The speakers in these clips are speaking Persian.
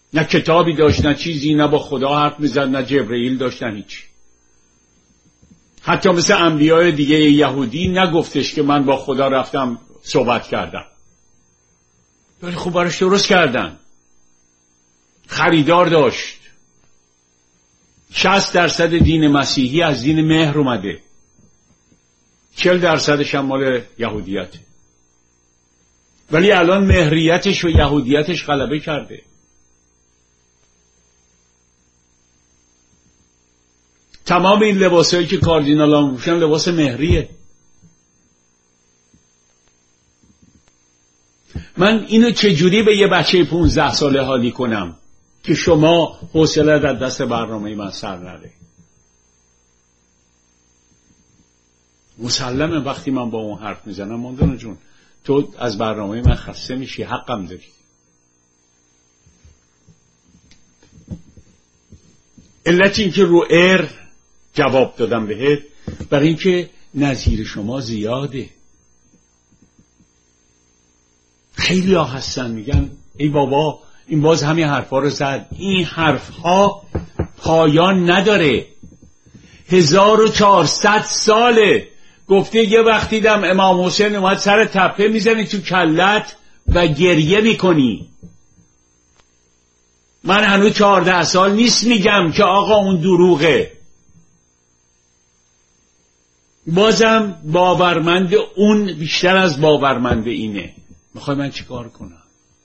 نه کتابی داشت، نه چیزی، نه با خدا حرف میزد، نه جبرئیل داشت، نه هیچ. حتی مثل انبیای دیگه یهودی نگفتش که من با خدا رفتم صحبت کردم، ولی خب براش درست کردن. خریدار داشت. 60% دین مسیحی از دین مهر اومده، 40% هم مال یهودیته، ولی الان مهریتش و یهودیتش غلبه کرده. تمام این لباسایی که کاردینالا میپوشن لباس مهریه. من اینو چجوری به یه بچه 15 ساله حالی کنم که شما حوصله در دست برنامه من سر نره؟ مسلمه وقتی من با اون حرف میزنم ماندانا جون تو از برنامه من خسته میشی، حقم داری. علت این که رو جواب دادم بهت برای اینکه نظیر شما زیاده. خیلی ها هستن میگن ای بابا این باز همین حرفا رو زد. این حرفها پایان نداره. 1400 ساله گفته یه وقتی دیدم امام حسین اومد سر تپه میزنی تو کلت و گریه میکنی. من هنوز 14 سال نیست میگم که آقا اون دروغه. بازم باورمند اون بیشتر از باورمند اینه. میخوای من چیکار کنم؟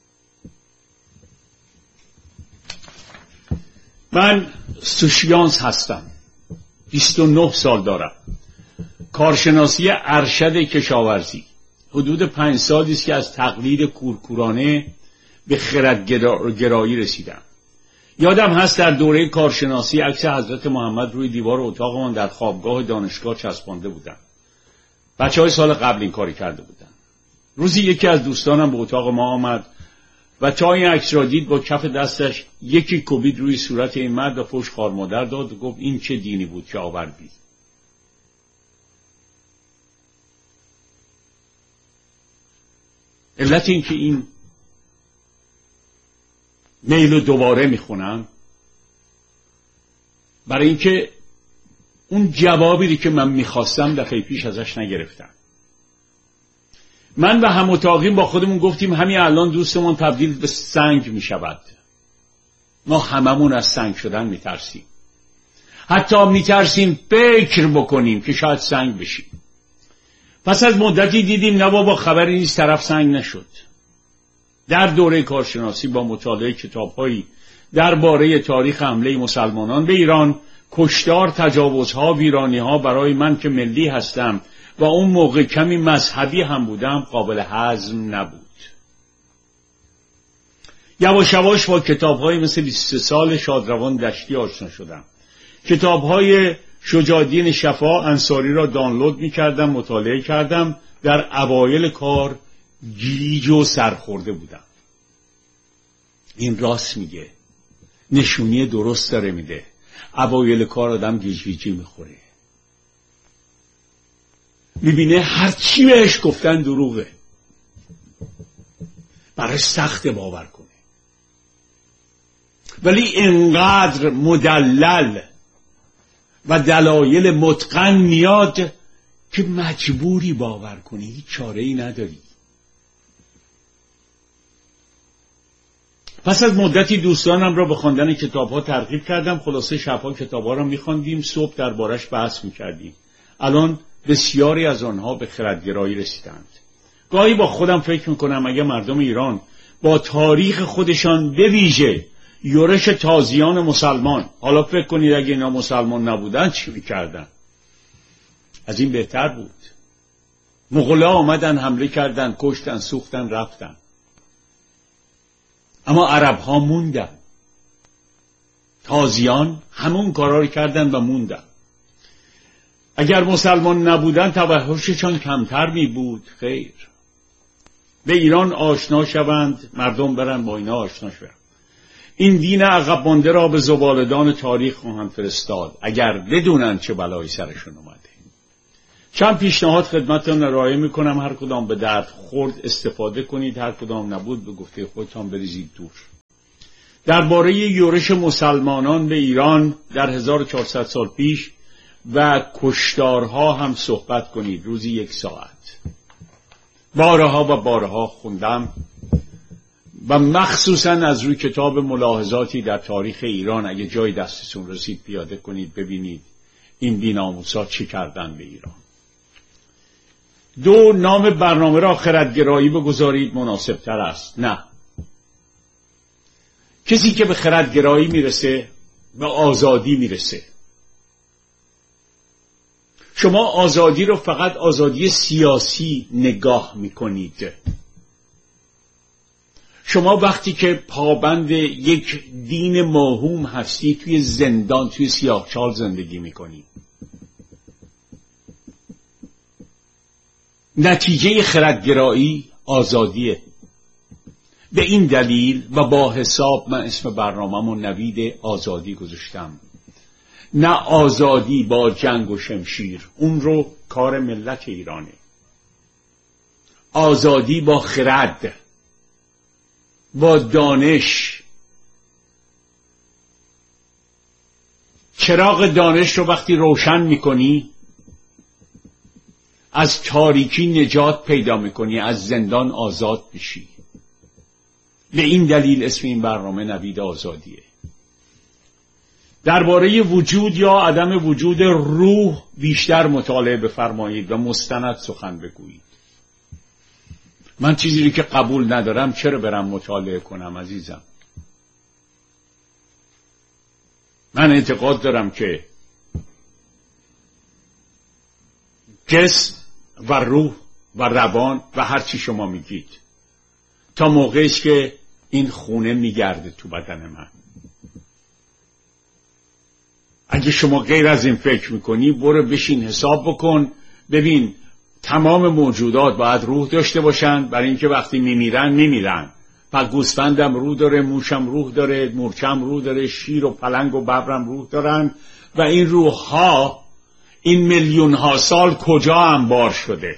من سوشیانس هستم، 29 سال دارم، کارشناسی ارشد کشاورزی. حدود 5 سالی است که از تقلید کورکورانه به خردگرایی رسیدم. یادم هست در دوره کارشناسی عکس حضرت محمد روی دیوار اتاقمان در خوابگاه دانشگاه چسبانده بودن. بچه‌های سال قبل این کاری کرده بودن. روزی یکی از دوستانم به اتاق ما آمد و تا این عکس را دید با کف دستش یکی کوبید روی صورت این مرد و فحش خوار مادر داد و گفت این چه دینی بود که آوردی؟ علت این که این میل رو دوباره میخونم برای اینکه اون جوابی که من میخواستم دفعه پیش ازش نگرفتم. من و هم اتاقیم با خودمون گفتیم همین الان دوستمون تبدیل به سنگ میشود. ما هممون از سنگ شدن میترسیم. حتی میترسیم فکر بکنیم که شاید سنگ بشیم. پس از مدتی دیدیم نه بابا خبری نیست، طرف سنگ نشد. در دوره کارشناسی با مطالعه کتاب‌هایی درباره تاریخ حمله مسلمانان به ایران، کشتار، تجاوزها، ویرانی‌ها برای من که ملی هستم و اون موقع کمی مذهبی هم بودم قابل هضم نبود. یواش یواش با کتاب‌های مثل 23 سال شادروان دشتی آشنا شدم. کتاب‌های شجاع‌الدین شفا انصاری را دانلود می‌کردم، مطالعه کردم. در اوایل کار گیج و سرخورده بودم. این راست میگه، نشونی درست داره میده. اوایل کار آدم گیجی میخوره، میبینه هر چی بهش گفتن دروغه، برای سخت باور کنه. ولی انقدر مدلل و دلایل متقن میاد که مجبوری باور کنی، هیچ چاره‌ای نداری. پس از مدتی دوستانم را به خواندن کتاب‌ها ترغیب کردم. خلاصه شب‌ها کتاب‌ها را می‌خواندیم، صبح دربارش بحث می‌کردیم. الان بسیاری از آنها به خردگرایی رسیدند. گاهی با خودم فکر می‌کنم اگه مردم ایران با تاریخ خودشان به ویژه یورش تازیان مسلمان، حالا فکر کنید اگه اینا مسلمان نبودن چی می‌کردن؟ از این بهتر بود. مغول‌ها آمدن، حمله کردن، کشتن، سوختن، رفتن. اما عرب‌ها موندن. تازیان همون کارا رو کردن و موندن. اگر مسلمان نبودن توحششان کمتر می بود. خیر، به ایران آشنا شوند، مردم برن با اینا آشنا شوند. این دین عقب مانده را به زبالدان تاریخ خواهند فرستاد اگر بدونن چه بلایی سرشون اومده. چند پیشنهاد خدمتتون ارائه میکنم، هر کدام به درد خورد استفاده کنید، هر کدام نبود به گفته خودتان بریزید دور. درباره یورش مسلمانان به ایران در 1400 سال پیش و کشتارها هم صحبت کنید، روزی 1 ساعت. بارها و بارها خوندم و مخصوصا از روی کتاب ملاحظاتی در تاریخ ایران، اگه جای دستتون رسید پیاده کنید ببینید این بی‌ناموسا چی کردن به ایران. 2، نام برنامه را خردگرایی بگذارید مناسب تر است. نه، کسی که به خردگرایی میرسه به آزادی میرسه. شما آزادی رو فقط آزادی سیاسی نگاه میکنید. شما وقتی که پابند یک دین موهوم هستی توی زندان، توی سیاهچال زندگی میکنی. نتیجه خردگرایی آزادیه. به این دلیل و با حساب من اسم برنامه‌مو نوید آزادی گذاشتم. نه آزادی با جنگ و شمشیر، اون رو کار ملت ایرانه. آزادی با خرد، با دانش. چراغ دانش رو وقتی روشن میکنی از تاریکی نجات پیدا میکنی، از زندان آزاد میشی. به این دلیل اسم این برنامه نوید آزادیه. درباره وجود یا عدم وجود روح بیشتر مطالعه بفرمایید و مستند سخن بگویید. من چیزی که قبول ندارم چرا برم مطالعه کنم عزیزم؟ من اعتقاد دارم که جسم و روح و روان و هر چی شما میگید تا موقعی است که این خونه میگرده تو بدن من. اگه شما غیر از این فکر میکنی برو بشین حساب بکن ببین تمام موجودات باید روح داشته باشن، برای اینکه وقتی میمیرن. پس گوسفندم روح داره، موشم روح داره، مورچم روح داره، شیر و پلنگ و ببرم روح دارن و این روح ها این میلیون ها سال کجا انبار شده؟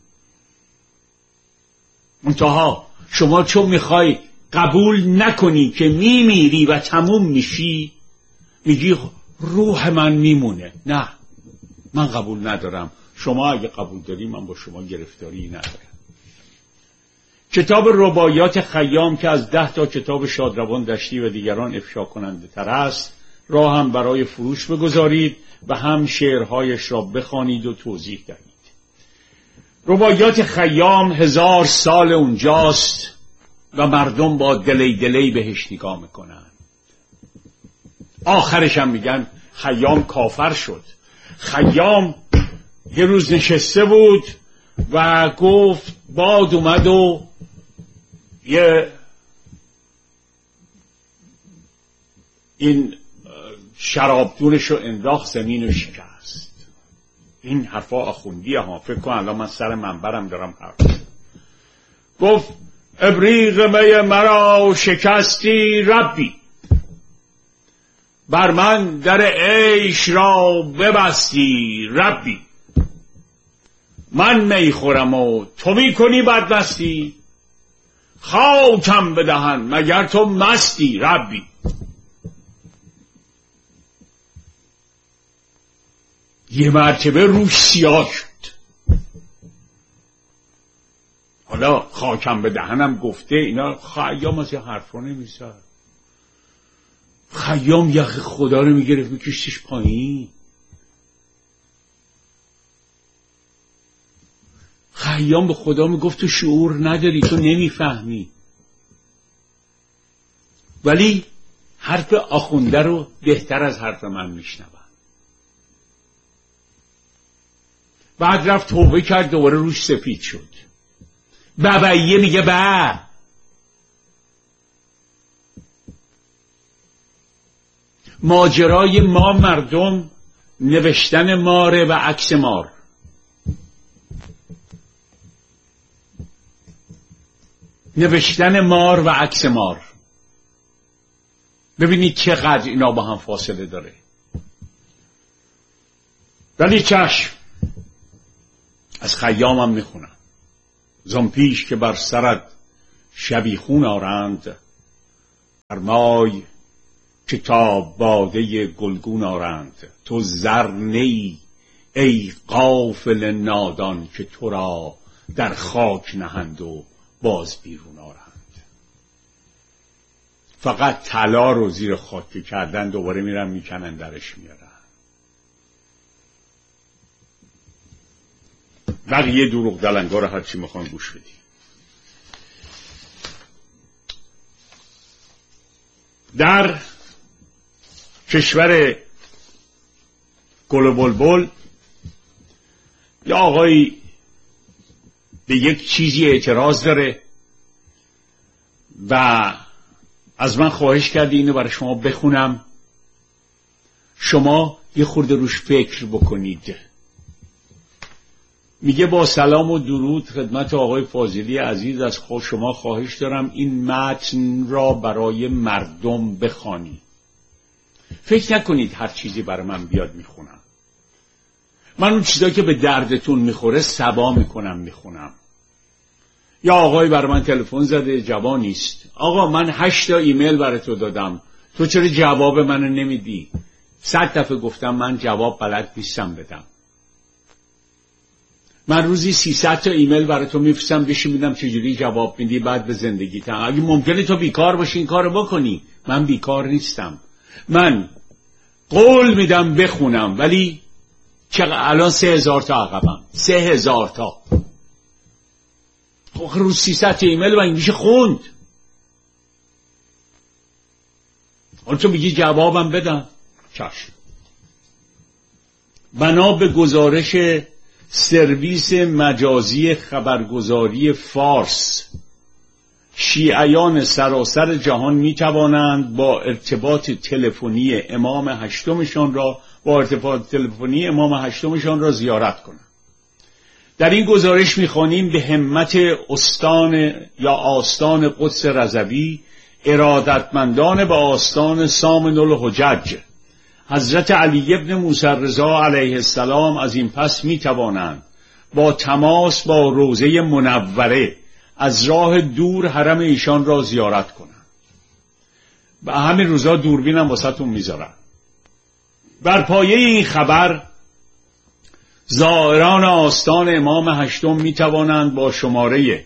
منتها شما چون میخوای قبول نکنی که میمیری و تموم میشی میگی روح من میمونه. نه، من قبول ندارم. شما اگه قبول داری من با شما گرفتاری ندارم. کتاب رباعیات خیام که از 10 تا کتاب شادروان دشتی و دیگران افشا کننده تر است را هم برای فروش بگذارید و هم شعرهایش را بخوانید و توضیح دهید. رباعیات خیام 1000 سال اونجاست و مردم با دلی بهش نگاه میکنن. آخرش هم میگن خیام کافر شد. خیام یه روز نشسته بود و گفت باد اومد و این شرابدونش رو انداخت زمین و شکست. این حرفا آخوندیه ها، فکر کن الان من سر منبرم دارم حرف. گفت ابریق می مرا شکستی ربی، بر من در عیش را ببستی ربی. من می خورم و تو می کنی بدمستی، خاکم بدهن مگر تو مستی ربی. یه مرتبه روش سیاه شد. حالا خاکم به دهنم گفته اینا. خیام از یه حرفا نمیزد. خیام یخ خدا رو میگرفت میکشتش پایین. خیام به خدا میگفت تو شعور نداری، تو نمیفهمی. ولی حرف آخونده رو بهتر از حرف من میشنون. بعد رفت توبه کرد، دوباره روش سفید شد. باباییه میگه با. ماجرای ما مردم نوشتن ماره و عکس مار. نوشتن مار و عکس مار. ببینید چقدر اینا با هم فاصله داره. ولی چشم از خیامم میخونم. زان پیش که بر سرت شبیخون آرند، فرمای که تا باده گلگون آرند، تو زر نی ای غافل نادان، که تو را در خاک نهند و باز بیرون آرند. فقط طلا رو زیر خاک کردن، دوباره میرن میکنن درش میارن. بقیه دروغ دلنگا رو هرچی میخوان گوش بدی. در کشور گل و بلبل یا آقایی به یک چیزی اعتراض داره و از من خواهش کردی اینو برای شما بخونم، شما یه خورده روش فکر بکنید. میگه با سلام و درود خدمت آقای فاضلی عزیز، از شما خواهش دارم این متن را برای مردم بخوانی. فکر نکنید هر چیزی برای من بیاد میخونم. من اون چیزایی که به دردتون میخوره سبا میکنم میخونم. یا آقای برای من تلفن زده جواب نیست. آقا من 8 تا ایمیل برای تو دادم، تو چرا جواب منو نمیدی؟ 100 دفعه گفتم من جواب بلد نیستم بدم. من روزی 300 تا ایمیل برای تو میفرستم، بشی میدم چجوری جواب میدی بعد به زندگیت. اگه ممکنه تو بیکار باشی این کارو بکنی. من بیکار نیستم. من قول میدم بخونم، ولی الان 3000 تا عقبم. 3000 تا. روز 300 تا ایمیل و میشه خوند. حالا تو میگی جوابم بدم. چشم. بنا به گزارش سرویس مجازی خبرگزاری فارس، شیعیان سراسر جهان می توانند با ارتباط تلفنی امام هشتمشان را زیارت کنند. در این گزارش می‌خوانیم به همت استان یا آستان قدس رضوی، ارادتمندان به آستان سامن الحجج حضرت علی ابن موسی رضا علیه السلام از این پس می توانند با تماس با روضه منوره از راه دور حرم ایشان را زیارت کنند. و همین روزا دوربینم واسهتون میذارن. بر پایه این خبر زائران آستان امام هشتم می توانند با شماره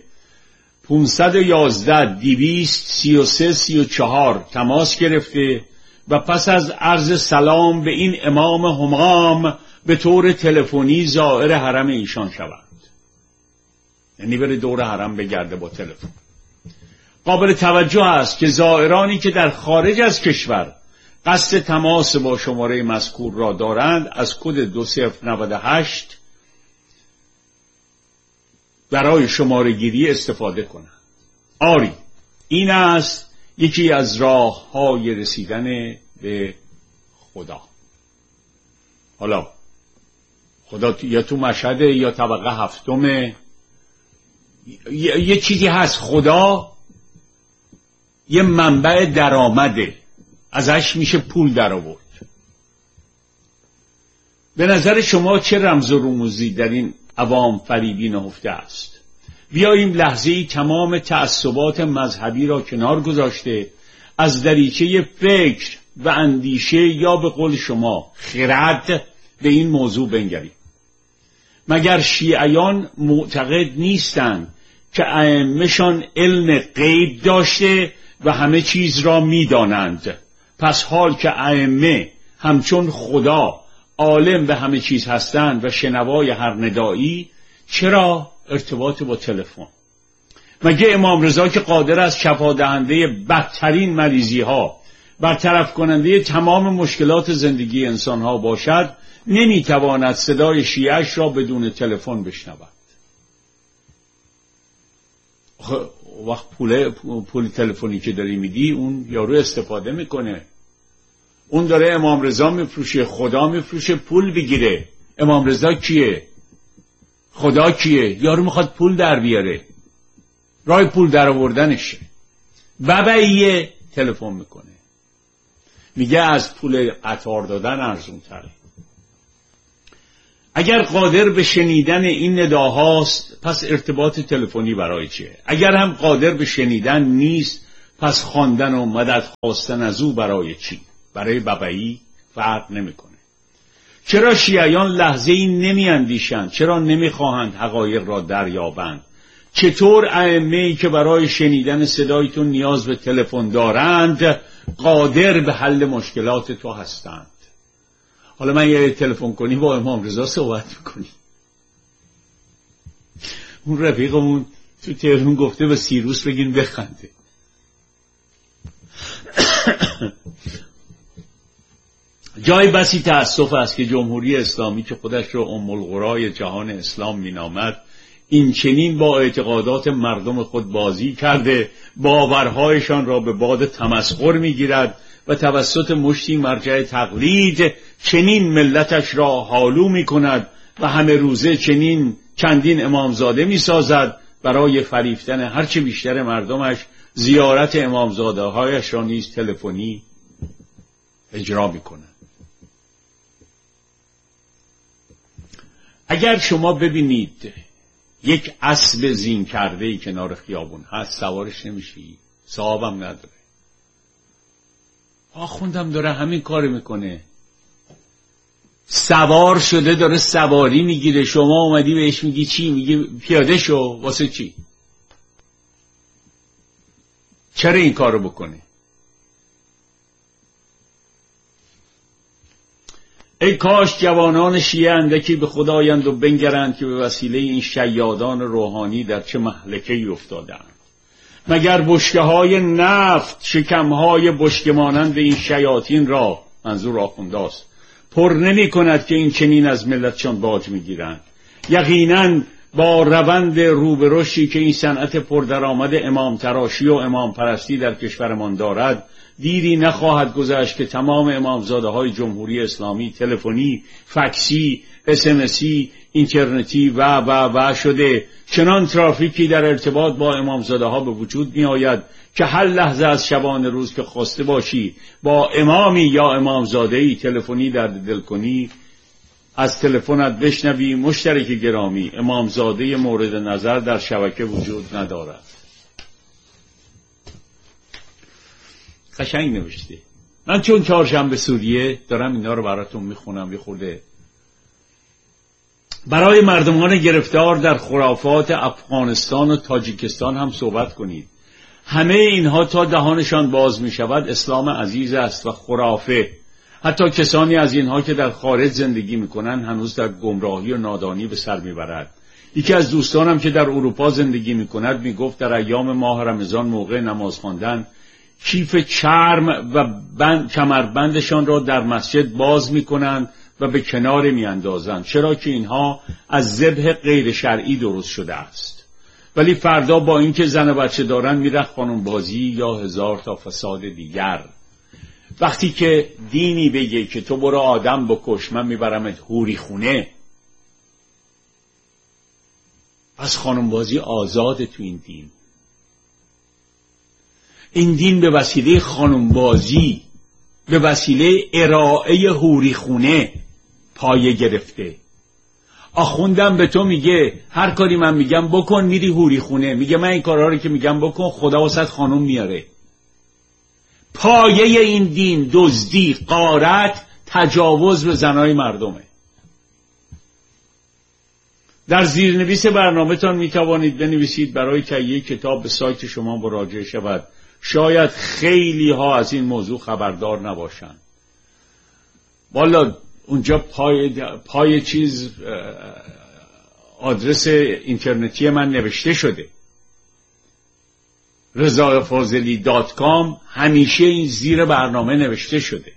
511-233-34 تماس گرفته و پس از عرض سلام به این امام همام به طور تلفنی زائر حرم ایشان شوند. یعنی بره دور حرم بگرده با تلفن. قابل توجه است که زائرانی که در خارج از کشور قصد تماس با شماره مذکور را دارند از کد 2098 برای شماره گیری استفاده کنند. آری این است یکی از راه‌های رسیدن به خدا. حالا خدا یا تو مشهد یا طبقه هفتم، یه چیزی هست. خدا یه منبع درآمده، ازش میشه پول در آورد. به نظر شما چه رمز و رموزی در این عوام فریبی نهفته است؟ بیاییم لحظه‌ای تمام تعصبات مذهبی را کنار گذاشته از دریچه فکر و اندیشه یا به قول شما خرد به این موضوع بنگریم. مگر شیعیان معتقد نیستند که ائمه‌شان علم غیب داشته و همه چیز را می‌دانند؟ پس حال که ائمه همچون خدا عالم به همه چیز هستند و شنوای هر ندایی، چرا ارتباط با تلفن؟ مگه امام رضا که قادر است شفادهنده بدترین مریضی ها، برطرف کننده تمام مشکلات زندگی انسان ها باشد، نمیتواند صدای شیعش را بدون تلفن بشنود؟ وقت پول تلفنی که داری میدی اون یارو استفاده میکنه، اون داره امام رضا میفروشه، خدا میفروشه پول بگیره. امام رضا کیه؟ خدا کیه؟ یارو میخواد پول در بیاره، راه پول در آوردنشه. باباییه تلفن میکنه، میگه از پول قطار دادن ارزون تره. اگر قادر به شنیدن این نداهاست پس ارتباط تلفنی برای چیه؟ اگر هم قادر به شنیدن نیست پس خواندن و مدد خواستن از او برای چی؟ برای ببعی فرق نمیکنه. چرا شیعیان لحظه ای نمی اندیشند؟ چرا نمی خواهند حقایق را دریابند؟ چطور ائمه‌ای که برای شنیدن صدای تو نیاز به تلفن دارند قادر به حل مشکلات تو هستند؟ حالا من یه تلفن کنی با امام رضا صحبت میکنی. اون رفیقمون تو تهران گفته به سیروس بگین بخنده. جای بسی تأسف است که جمهوری اسلامی که خودش را ام القرای جهان اسلام مینامد این چنین با اعتقادات مردم خود بازی کرده، باورهایشان را به باد تمسخر میگیرد و توسط مشتی مرجع تقلید چنین ملتش را حالو میکند و همه روزه چندین امامزاده میسازد برای فریفتن هرچه بیشتر مردمش زیارت امامزاده هایش را نیز تلفنی اجرا میکند. اگر شما ببینید یک اسب زین کرده‌ای کنار خیابون هست سوارش نمیشی، صاحبم نداره، آخوندم داره همین کار میکنه، سوار شده داره سواری میگیره، شما اومدی بهش میگی چی؟ میگی پیاده شو. واسه چی؟ چرا این کارو بکنه؟ ای کاش جوانان شیعه اندکی به خدایند و بنگرند که به وسیله این شیادان روحانی در چه مهلکه‌ای افتادند. مگر بشکه های نفت شکم های بشکه مانند این شیاطین را، منظور آخونداست، پر نمی کند که این چنین از ملتشان باج می گیرند؟ یقیناً با روند روبرشی که این صنعت پردرآمد امام تراشی و امام پرستی در کشورمان دارد دیری نخواهد گذشت که تمام امامزاده های جمهوری اسلامی تلفنی، فکسی، اسمسی، اینترنتی و شده چنان ترافیکی در ارتباط با امامزاده ها به وجود می آید که هر لحظه از شبان روز که خواسته باشی با امامی یا امامزاده‌ای تلفنی در دل کنی از تلفنت بشنوی مشترک گرامی امامزاده مورد نظر در شبکه وجود ندارد. قشنگ نوشته. من چون چهارشنبه سوریه دارم اینا رو براتون میخونم یه خورده برای مردمان گرفتار در خرافات افغانستان و تاجیکستان هم صحبت کنید. همه اینها تا دهانشان باز میشود اسلام عزیز است و خرافه. حتی کسانی از اینها که در خارج زندگی میکنن هنوز در گمراهی و نادانی به سر میبرد. یکی از دوستانم که در اروپا زندگی میکند میگفت در ایام ماه رمضان موقع نماز خواندن کیف چرم و کمربندشان را در مسجد باز میکنند و به کنار میاندازند، چرا که اینها از ذبح غیر شرعی درست شده است. ولی فردا با اینکه زن و بچه دارن میره خانم بازی یا هزار تا فساد دیگر. وقتی که دینی بگه که تو برو آدم بکش من میبرمت حوری خونه، از خانم بازی آزاده تو این دین. این دین به وسیله خانم بازی، به وسیله ارائه حوری خونه پایه گرفته. آخوندم به تو میگه هر کاری من میگم بکن میری حوری خونه، میگه من این کارها رو که میگم بکن خدا واسط خانم میاره. پایه این دین دزدی، غارت، تجاوز به زنای مردمه. در زیرنویس برنامه تان میتوانید بنویسید برای تهیه کتاب به سایت شما مراجعه شود. شاید خیلی ها از این موضوع خبردار نباشند. والا اونجا پای چیز آدرس اینترنتی من نوشته شده rezafazeli.com، همیشه این زیر برنامه نوشته شده.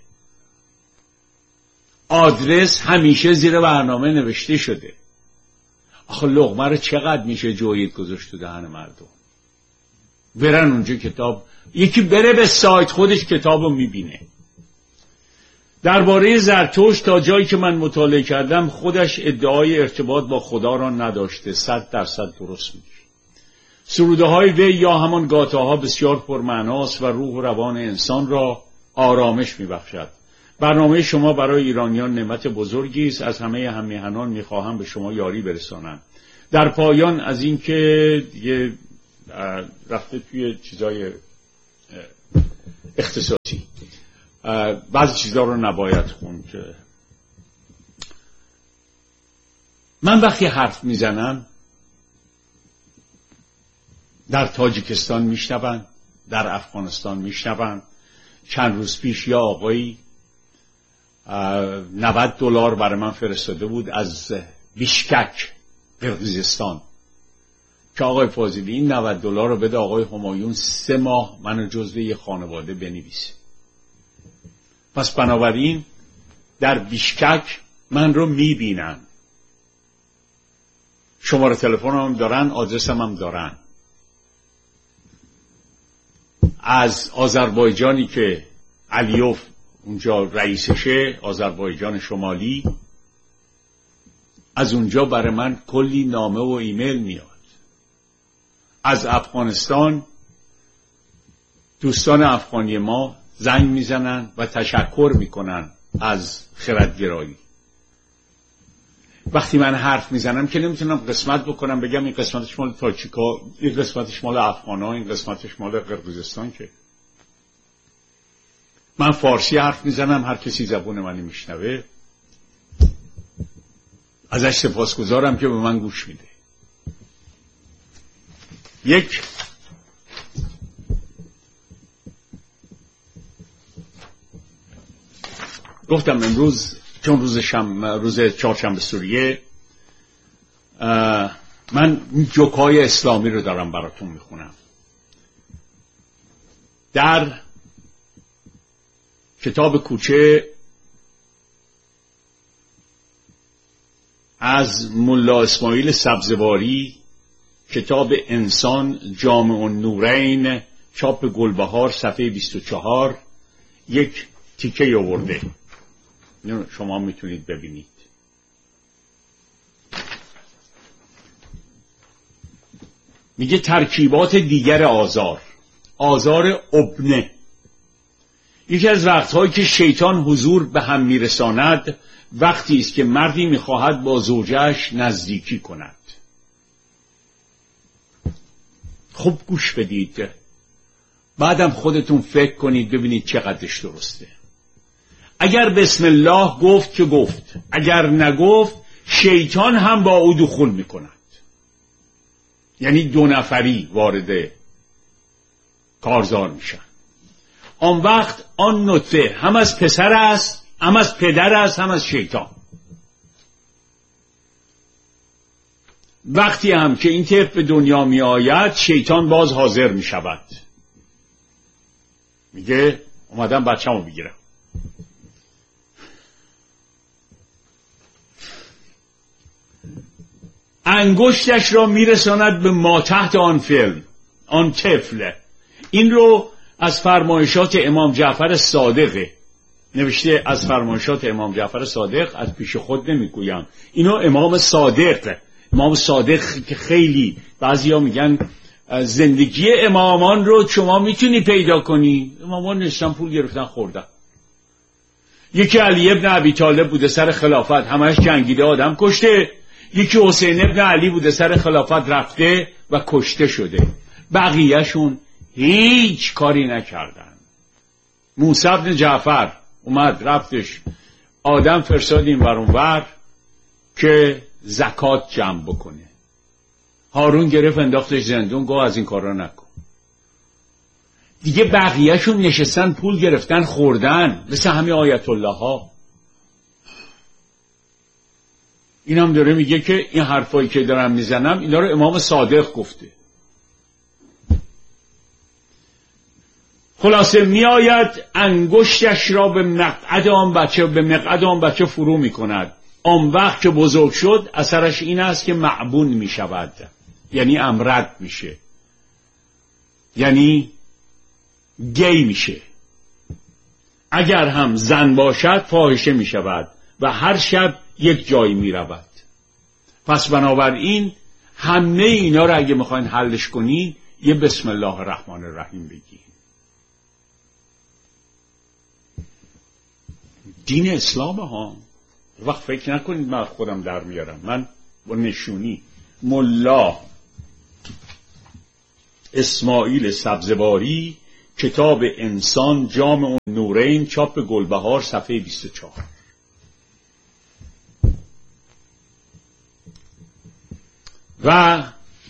آدرس همیشه زیر برنامه نوشته شده. آخه لقمه رو چقدر میشه جوید گذاشت تو دهن مردم؟ برن اونجا کتاب، یکی بره به سایت خودش کتابو میبینه. درباره زرتشت تا جایی که من مطالعه کردم خودش ادعای ارتباط با خدا را نداشته، 100% درست میگه. سروده های وی یا همان گاتاها بسیار پرمعناست و روح و روان انسان را آرامش میبخشد. برنامه شما برای ایرانیان نعمت بزرگی است. از همه هممیهنان میخواهم به شما یاری برسانم. در پایان از این که دیگه رفته توی چیزای اختصاصی. بعضی چیزها رو نباید خوند. من وقتی حرف میزنم در تاجیکستان میشنون، در افغانستان میشنون. چند روز پیش یا آقایی $90 برای من فرستاده بود از بیشکک، قرقیزستان، که آقای فاضلی این $90 رو بده آقای همایون 3 ماه منو جزو یه خانواده بنویسه. پس بنابراین در بیشکک من رو میبینن، شماره تلفنم هم دارن، آدرسم هم دارن. از آذربایجانی که علیوف اونجا رئیسشه، آذربایجان شمالی، از اونجا برای من کلی نامه و ایمیل میاد. از افغانستان دوستان افغانی ما زنگ میزنن و تشکر میکنن از خردگرایی. وقتی من حرف میزنم که نمیتونم قسمت بکنم بگم این قسمتش مال تاجیکا، این قسمتش مال افغانا، این قسمتش مال قرقیزستان. که من فارسی حرف میزنم، هر کسی زبون منی میشنوه، ازش سپاسگزارم که به من گوش میده. گفتم امروز چون روز چهارشنبه سوریه، من جوکای اسلامی رو دارم براتون میخونم. در کتاب کوچه از ملا اسماعیل سبزواری، کتاب انسان جامع النورین، چاپ گلبهار، صفحه 24 یک تیکه آورده، شما میتونید ببینید. میگه ترکیبات دیگر آزار ابنه. یکی از وقتهایی که شیطان حضور به هم میرساند وقتی است که مردی میخواهد با زوجهش نزدیکی کند. خوب گوش بدید، بعدم خودتون فکر کنید ببینید چقدرش درسته. اگر بسم الله گفت که گفت، اگر نگفت شیطان هم با او دخول میکند. یعنی 2 نفری وارد کارزار میشن. آن وقت آن نطفه هم از پسر است، هم از پدر است، هم از شیطان. وقتی هم که این طفل به دنیا می آید شیطان باز حاضر می شود، میگه اومدم بچه‌مو بگیرم. انگشتش را میرساند به ما تحت آن طفل. این رو از فرمایشات امام جعفر صادق نوشته. از فرمایشات امام جعفر صادق از پیش خود نمیگویم، اینو امام صادق که خیلی بعضیا میگن زندگی امامان رو شما میتونی پیدا کنی. امامان نشتن پول گرفتن خوردن. یکی علی ابن ابی طالب بوده سر خلافت همش جنگیده آدم کشته. یکی حسین ابن علی بوده سر خلافت رفته و کشته شده. بقیهشون هیچ کاری نکردن. موسی ابن جعفر اومد رفتش آدم فرستاد این ور اون ور که زکات جمع بکنه. هارون گرفت انداختش زندون، گفت از این کارا نکن. دیگه بقیهشون نشستن پول گرفتن خوردن، مثل همه آیت الله ها. این هم داره میگه که این حرفایی که دارم میزنم اینا رو امام صادق گفته. خلاصه میآید انگشتش را به مقعد آن بچه فرو میکند. آن وقت که بزرگ شد اثرش این است که معبون میشود، یعنی امرد میشه، یعنی گی میشه. اگر هم زن باشد فاحشه میشود و هر شب یک جایی میرود. پس بنابراین همه اینا رو اگه میخواین حلش کنین یه بسم الله الرحمن الرحیم بگین. دین اسلام ها. وقت فکر نکنید من خودم در میارم. من با نشونی ملا اسماعیل سبزواری کتاب انسان جامع نورین، چاپ گلبهار، صفحه 24. و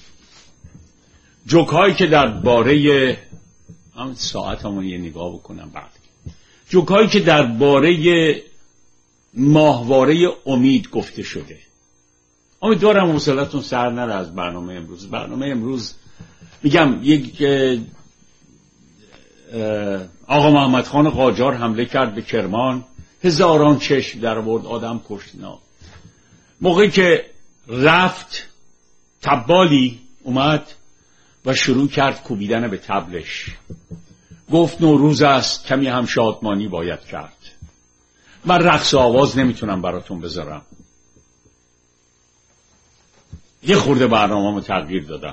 جوکایی که درباره ساعت همون یه نگاه بکنم بعد، جوکایی که درباره ماهواره امید گفته شده. امیدوارم حوصله‌تون سر نره از برنامه امروز. برنامه امروز میگم یک آقا محمد خان قاجار حمله کرد به کرمان، هزاران چشم در آورد، آدم کشت. موقعی که رفت تبالی اومد و شروع کرد کوبیدن به طبلش، گفت نوروز است، کمی هم شادمانی باید کرد. من رقص و آواز نمیتونم براتون بذارم. یه خورده برنامه‌مو تغییر دادم.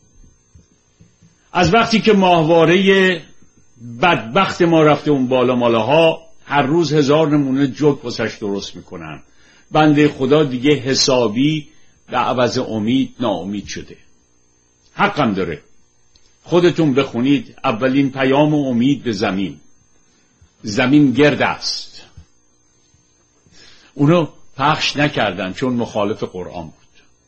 از وقتی که ماهواره بدبخت ما رفته اون بالا مالاها، هر روز 1000 نمونه جوک واسش درست میکنن. بنده خدا دیگه حسابی به عوض امید ناامید شده. حقم داره. خودتون بخونید اولین پیام امید به زمین. زمین گرد است. اونو پخش نکردن چون مخالف قرآن بود.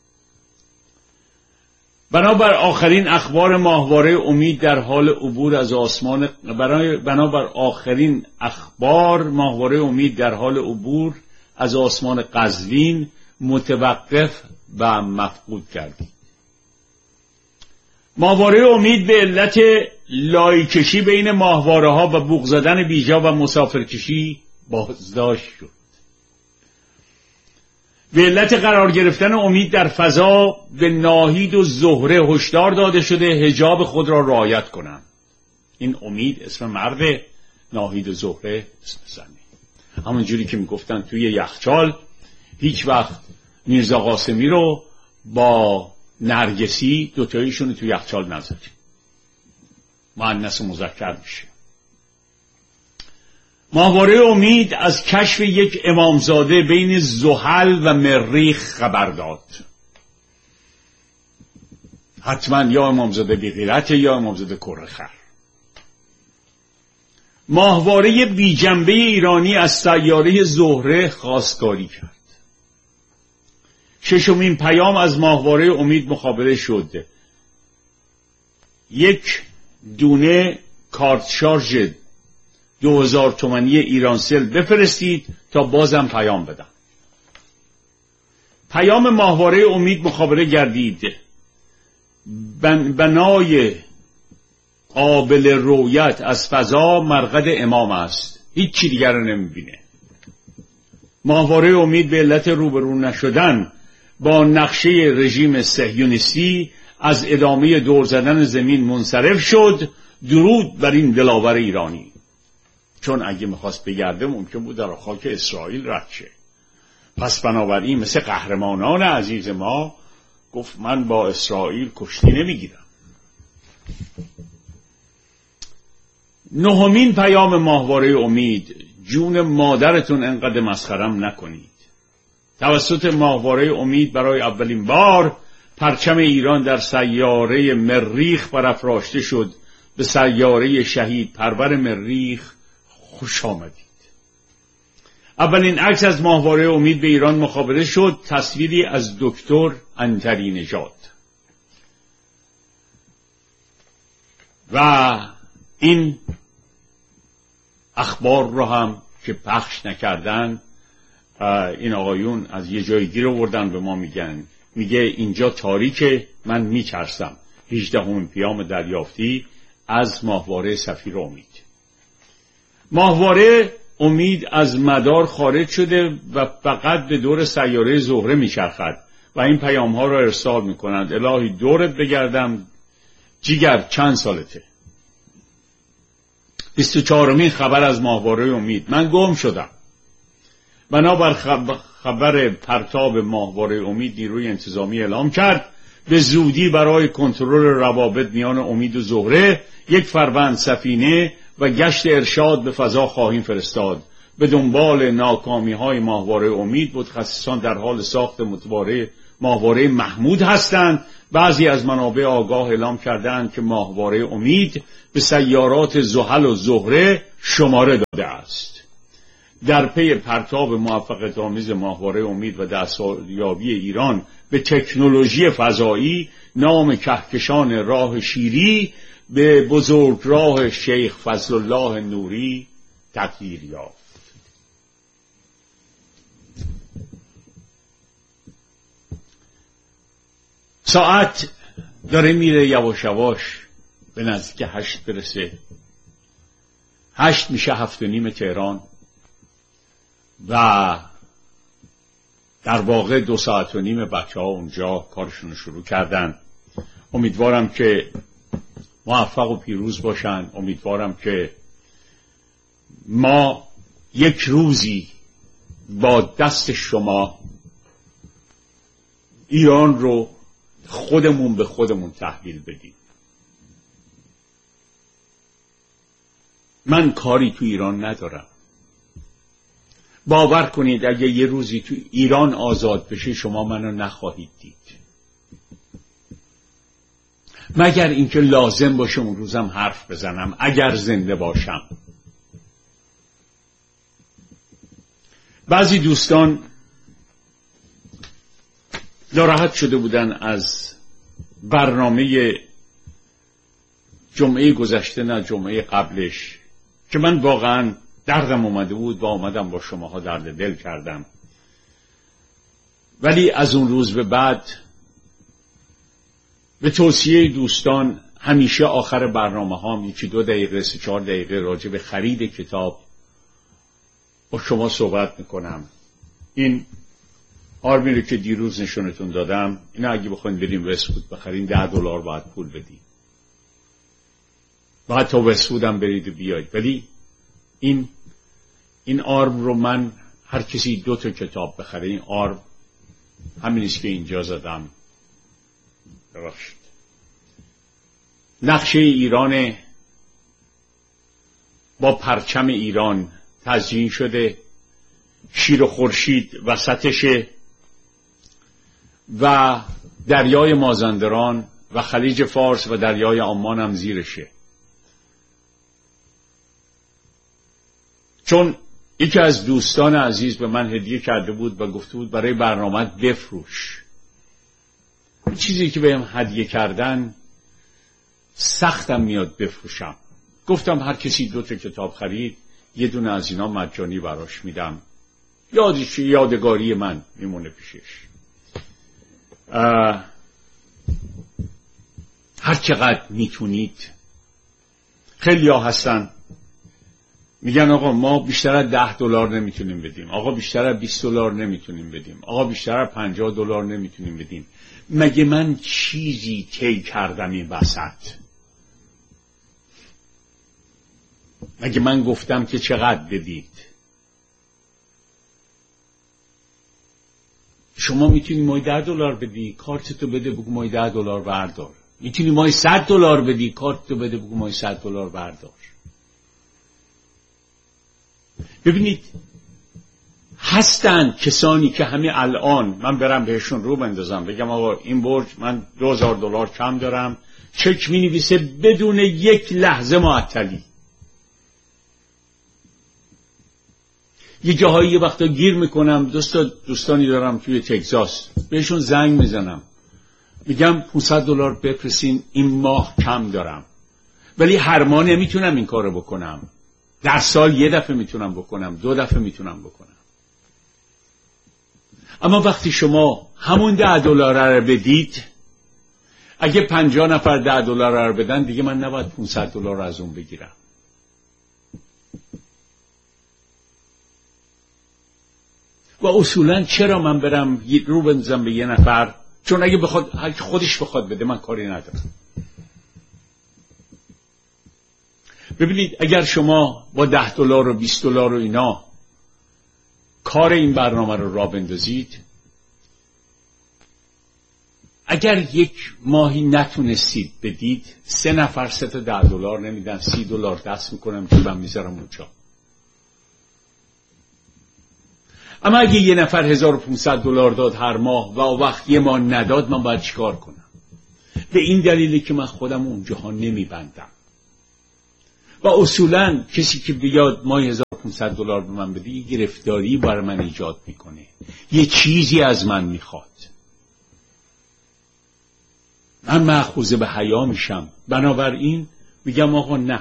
بنابر آخرین اخبار ماهواره امید در حال عبور از آسمان، بنابر آخرین اخبار ماهواره امید در حال عبور از آسمان قزوین متوقف و مفقود کردید. ماهواره امید به علت لایکشی بین ماهواره ها و بوق زدن بیجا و مسافرکشی بازداشت شد. به علت قرار گرفتن امید در فضا به ناهید و زهره هشدار داده شده حجاب خود را رعایت کنند. این امید اسم مرد، ناهید و زهره اسم زنه. همون جوری که میگفتن توی یخچال هیچ وقت میرزا قاسمی رو با نرگسی دوتاییشون رو توی یخچال نذارید، مؤنث مذکر میشه. ماهواره امید از کشف یک امامزاده بین زحل و مریخ خبر داد. حتما یا امامزاده بی غیرت یا امامزاده کرخر. ماهواره بی جنبه ایرانی از سیاره زهره خواستگاری کرد. ششمین پیام از ماهواره امید مخابره شد. یک دونه کارت شارژ 2000 تومانی ایرانسل بفرستید تا بازم پیام بدم. پیام ماهواره امید مخابره گردید. بنای قابل رویت از فضا مرقد امام است، هیچ چی دیگر رو نمیبینه. ماهواره امید به علت روبرو نشدن با نقشه رژیم صهیونیستی از ادامه دور زدن زمین منصرف شد. درود بر این دلاور ایرانی. چون اگه میخواست بگرده ممکن بود در خاک اسرائیل رد شه. پس بنابراین مثل قهرمانان عزیز ما گفت من با اسرائیل کشتی نمیگیرم. نهمین پیام ماهواره امید: جون مادرتون انقدر مسخرم نکنید. توسط ماهواره امید برای اولین بار پرچم ایران در سیاره مریخ برافراشته شد. به سیاره شهید پرور مریخ خوش آمدید. اولین عکس از ماهواره امید به ایران مخابره شد. تصویری از دکتر عنتری نژاد. و این اخبار رو هم که پخش نکردن، این آقایون از یه جای گیر آوردن به ما میگن، میگه اینجا تاریکه، من میترسم. 18مین پیام دریافتی از ماهواره سفیر امید. ماهواره امید از مدار خارج شده و فقط به دور سیاره زهره میچرخد و این پیام ها را ارسال میکنند. الهی دورت بگردم جیگر، چند سالته؟ 24مین خبر از ماهواره امید: من گم شدم. بنابر خبر پرتاب ماهواره امید، نیروی انتظامی اعلام کرد به زودی برای کنترل روابط میان امید و زهره یک فروند سفینه و گشت ارشاد به فضا خواهیم فرستاد. به دنبال ناکامی های ماهواره امید، متخصصان در حال ساخت متواره ماهواره محمود هستند. بعضی از منابع آگاه اعلام کردند که ماهواره امید به سیارات زحل و زهره شماره داده است. در پی پرتاب موفقیت آمیز ماهواره امید و دستیابی ایران به تکنولوژی فضایی، نام کهکشان راه شیری به بزرگراه شیخ فضل الله نوری تغییر یافت. ساعت داره میره یواش یواش به نزدیک 8 برسه. 8 میشه 7:30 تهران و در واقع 2 ساعت و نیم بچه ها اونجا کارشون رو شروع کردن. امیدوارم که موفق و پیروز باشن. امیدوارم که ما یک روزی با دست شما ایران رو خودمون به خودمون تحویل بدیم. من کاری تو ایران ندارم. باور کنید اگه یه روزی تو ایران آزاد بشه شما منو نخواهید دید، مگر اینکه لازم باشه اون روزم حرف بزنم اگر زنده باشم. بعضی دوستان ناراحت شده بودن از برنامه جمعه گذشته، نه جمعه قبلش، که من واقعا دردم اومده بود و آمدم با شماها درد دل کردم. ولی از اون روز به بعد به توصیه دوستان همیشه آخر برنامه ها 1-2 دقیقه 3-4 دقیقه راجع به خرید کتاب با شما صحبت میکنم. این آرمی رو که دیروز نشونتون دادم، اینا اگه بخواین بریم وست‌وود بخرین $10 باید پول بدید. باید تا وست‌وود هم برید و بیاید. ولی این آرم رو من هر کسی 2 تا کتاب بخره، این آرم همینیست که اینجا زدم. ببخشید. نقشه ایران با پرچم ایران تزیین شده، شیر و خورشید وسطشه و دریای مازندران و خلیج فارس و دریای عمان هم زیرشه. چون یکی از دوستان عزیز به من هدیه کرده بود و گفته بود برای برنامه بفروش. چیزی که بهم هدیه کردن سختم میاد بفروشم. گفتم هر کسی 2 تا کتاب خرید 1 دونه از اینا مجانی براش میدم، یادگاری من میمونه پیشش. هر چقدر میتونید. خیلی ها هستن میگن آقا ما بیشتر از $10 نمیتونیم بدیم، آقا بیشتر از $20 نمیتونیم بدیم، آقا بیشتر از $50 نمیتونیم بدیم. مگه من چیزی طی کردم این وسط؟ مگه من گفتم که چقدر بدید؟ شما میتونی مای $10 بدی، کارتتو بده بگو مای $10 بردار. میتونی مای $100 بدی، کارتتو بده بگو مای $100 بردار. ببینید هستن کسانی که همین الان من برم بهشون رو بندازم بگم آقا این برج من $2000 کم دارم، چک می نویسه بدون یک لحظه معطلی. یه جاهایی یه وقتا گیر میکنم، دوستانی دارم توی تگزاس، بهشون زنگ میزنم میگم $500 بفرستین این ماه کم دارم، ولی هر ماه نمیتونم این کارو بکنم. در سال 1 دفعه میتونم بکنم، 2 دفعه میتونم بکنم. اما وقتی شما همون $10 رو بدید، اگه 50 نفر $10 رو بدن دیگه من نباید $500 از اون بگیرم. و اصولا چرا من برم رو بندازم به یه نفر؟ چون اگه خودش بخواد بده من کاری ندارم. ببینید اگر شما با $10 و $20 و اینا کار این برنامه رو راه بندازید، اگر یک ماهی نتونستید بدید 3 نفر 3 تا $10 نمیدن، $30 دست میکنم جیبم میذارم اونجا. اما اگه یه نفر 1500 دلار داد هر ماه و وقت یه ماه نداد، من باید چیکار کنم؟ به این دلیله که من خودم اونجاها نمیبندم و اصولا کسی که بیاد ماه 1500 دلار به من بده، یه گرفتاری برای من ایجاد میکنه، یه چیزی از من میخواد. من مأخوذ به حیا میشم. بنابراین میگم آقا نه،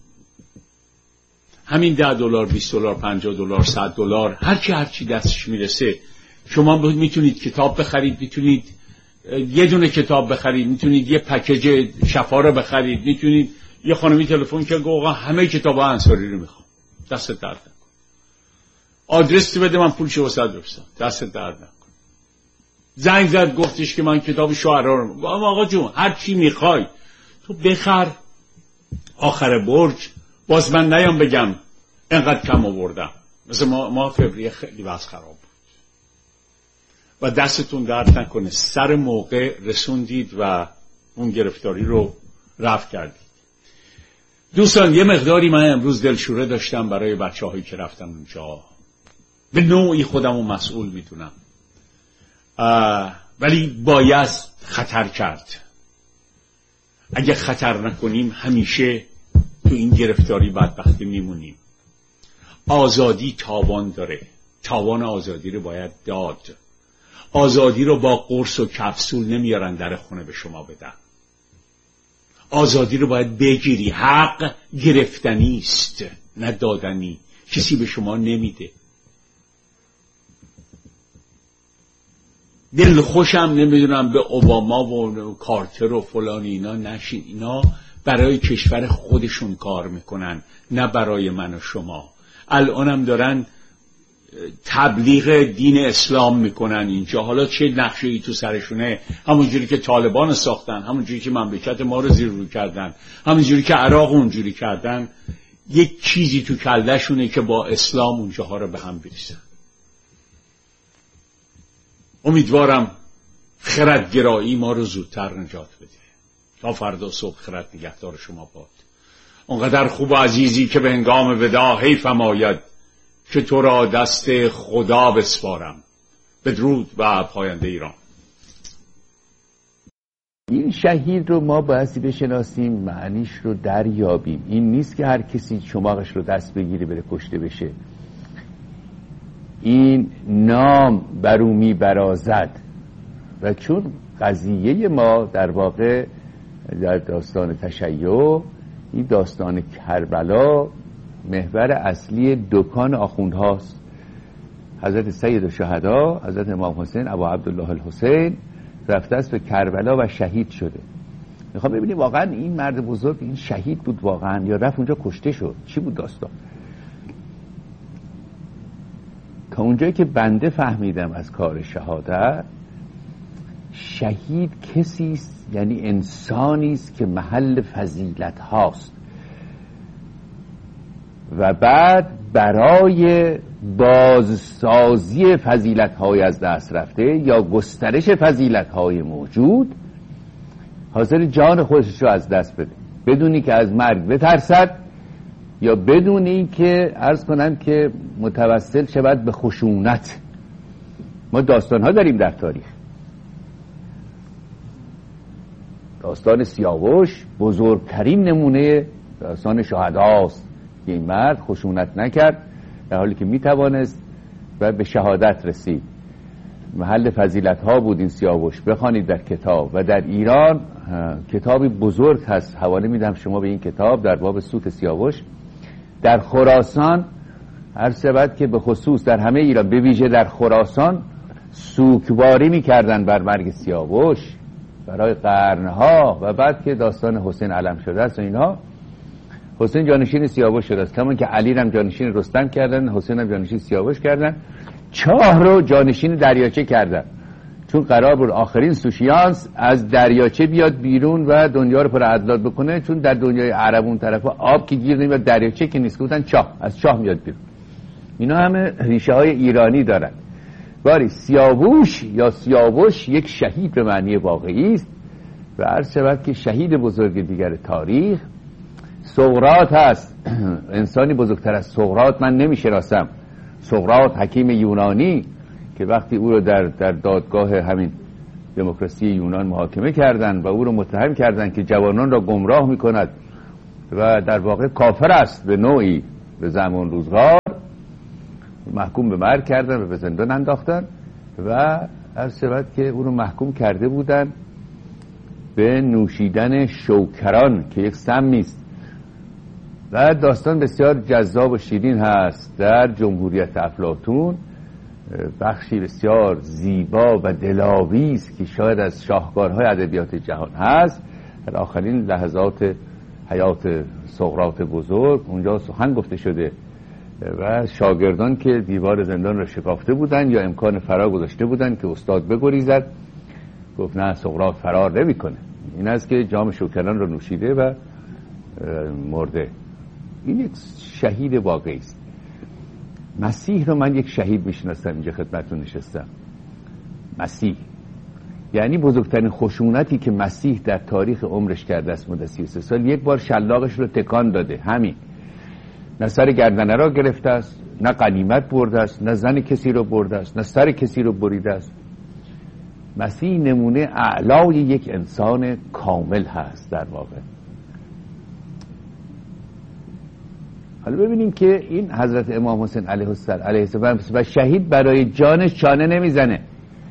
همین 10 دلار، 20 دلار، 50 دلار، 100 دلار، هرچی دستش میرسه. شما میتونید کتاب بخرید، میتونید یه دونه کتاب بخرید، میتونید یه پکیج شفا رو بخرید، میتونید یه خانمی تلفن که آقا همه کتابا انصاری رو میخوام، دست درد نکن. آدرس بده من پولشو واسه بفرستم، دست درد نکن. زنگ زد گفتش که من کتاب شعرا رو میخوام. آقا جون هر چی میخوای تو بخر، آخر برج باز من نیام بگم اینقدر کم آوردم. مثل ما فوریه خیلی وضع خراب بود و دستتون درد نکنه، سر موقع رسوندید و اون گرفتاری رو رفع کردید. دوستان یه مقداری من امروز دلشوره داشتم برای بچه‌هایی که رفتن اونجا. به نوعی خودم رو مسئول میدونم، ولی باید خطر کرد. اگه خطر نکنیم همیشه تو این گرفتاری بدبختی میمونیم. آزادی تاوان داره، تاوان آزادی رو باید داد. آزادی رو با قرص و کپسول نمیارن در خونه به شما بدن. آزادی رو باید بگیری. حق گرفتنی است نه دادنی. کسی به شما نمیده. دل خوشم نمیدونم به اوباما و کارتر و فلان اینا نشین. اینا برای کشور خودشون کار میکنن، نه برای من و شما. الانم دارن تبلیغ دین اسلام میکنن اینجا. حالا چه نقشه‌ای تو سرشونه؟ همونجوری که طالبان ساختن، همونجوری که مملکت ما رو زیر رو کردن، همونجوری که عراق اونجوری کردن. یک چیزی تو کلهشونه که با اسلام اونجاها رو به هم بریزن. امیدوارم خردگرایی ما رو زودتر نجات بده. تا فردا صبح خرد نگهدار شما باد. اونقدر خوب و عزیزی که به هنگام ودا حیفم آید که تو را دست خدا بسپارم. بدرود و پاینده ایران. این شهید رو ما بایستی بشناسیم، معنیش رو دریابیم. این نیست که هر کسی چماقش رو دست بگیره بره کشته بشه. این نام برو می برازد و چون قضیه ما در واقع در داستان تشیع، این داستان کربلا محور اصلی دکان آخوندهاست. حضرت سید الشهدا حضرت امام حسین ابو عبدالله الحسین رفته است به کربلا و شهید شده. میخوام ببینیم واقعا این مرد بزرگ این شهید بود واقعا یا رفت اونجا کشته شد؟ چی بود داستان؟ تا اونجایی که بنده فهمیدم از کار شهادت، شهید کسی است، یعنی انسانی است که محل فضیلت هاست و بعد برای بازسازی فضیلت های از دست رفته یا گسترش فضیلت های موجود حاضر جان خودش رو از دست بده، بدونی که از مرگ بترسد یا بدونی که عرض کنم که متوسل شود به خشونت. ما داستان ها داریم در تاریخ. داستان سیاوش بزرگترین نمونه داستان شهداست که این مرد خشونت نکرد در حالی که میتوانست و به شهادت رسید. محل فضیلت ها بود این سیاوش. بخوانید در کتاب و در ایران کتابی بزرگ هست، حواله میدم شما به این کتاب در باب سوت سیاوش. در خراسان عرض شود که به خصوص در همه ایران به ویژه در خراسان سوگواری میکردن بر مرگ سیاوش برای قرنها و بعد که داستان حسین علم شده است و اینها، حسین جانشین سیاوش شده است. کمان که علی هم جانشین رستم کردن، حسین هم جانشین سیاوش کردن، چاه رو جانشین دریاچه کردن، چون قرار بود آخرین سوشیانس از دریاچه بیاد بیرون و دنیا رو پر ادلات بکنه، چون در دنیای عرب اون طرف آب که گیر نمیاد، دریاچه که نیست، گفتن چاه، از چاه میاد بیرون. اینا همه ریشه های ایرانی دارن. باری سیاوش یا سیاوش یک شهید به معنی واقعی است و عرض شود که شهید بزرگ دیگر تاریخ سقراط هست. انسانی بزرگتر از سقراط من نمیشناسم سقراط حکیم یونانی که وقتی او رو در دادگاه همین دموکراسی یونان محاکمه کردند و او رو متهم کردند که جوانان را گمراه میکند و در واقع کافر است به نوعی به زمان روزگار، محکوم به مرگ کردن و به زندان انداختن و عرض شود که او رو محکوم کرده بودن به نوشیدن شوکران که یک سمی است. و داستان بسیار جذاب و شیرین هست. در جمهوریت افلاطون بخشی بسیار زیبا و دلاویز که شاید از شاهکارهای ادبیات جهان هست، در آخرین لحظات حیات سقراط بزرگ اونجا سخن گفته شده و شاگردان که دیوار زندان را شکافته بودن یا امکان فرار گذاشته بودن که استاد بگریزد، گفت نه سقراط فرار نمی‌کنه. این است که جام شوکران را نوشیده و مرده. این یک شهید واقعی است. مسیح رو من یک شهید میشناسم، اینجا خدمتتون نشستم. مسیح یعنی بزرگترین خشونتی که مسیح در تاریخ عمرش کرده است مدت 33 سال، یک بار شلاقش رو تکان داده. همین، نه سر گردنه را گرفته است، نه غنیمت برده است، نه زن کسی رو برده است، نه سر کسی رو بریده است. مسیح نمونه اعلای یک انسان کامل هست در واقع. حالا ببینیم که این حضرت امام حسین علیه السلام و شهید برای جانش چانه نمیزنه،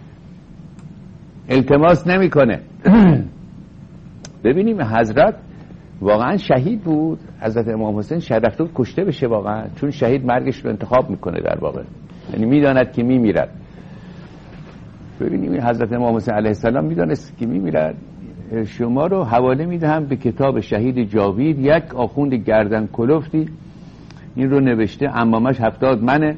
التماس نمیکنه. ببینیم حضرت واقعا شهید بود. حضرت امام حسین شهید رفته بود کشته بشه واقعا، چون شهید مرگش رو انتخاب میکنه در واقع، یعنی میداند که میمیرد. ببینیم این حضرت امام حسین علیه السلام میدانست که میمیرد. شما رو حواله میدهم به کتاب شهید جاوید، یک آخوند گردن کلفتی این رو نوشته، عمامش 70 منه